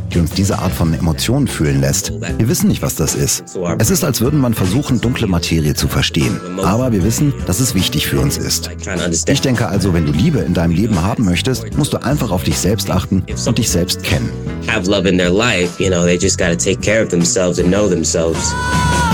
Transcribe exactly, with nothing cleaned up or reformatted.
die uns diese Art von Emotionen fühlen lässt. Wir wissen nicht, was das ist. Es ist, als würde man versuchen, dunkle Materie zu verstehen. Aber wir wissen, dass es wichtig für uns ist. Ich denke also, wenn du Liebe in deinem Leben haben möchtest, musst du einfach auf dich selbst achten und dich selbst kennen. Have love in their life, you know, they just got to take care of themselves and know themselves.